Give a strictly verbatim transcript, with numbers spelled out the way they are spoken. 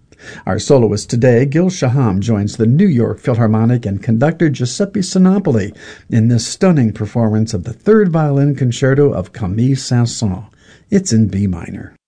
Our soloist today, Gil Shaham, joins the New York Philharmonic and conductor Giuseppe Sinopoli in this stunning performance of the Third Violin Concerto of Camille Saint-Saëns. It's in B minor.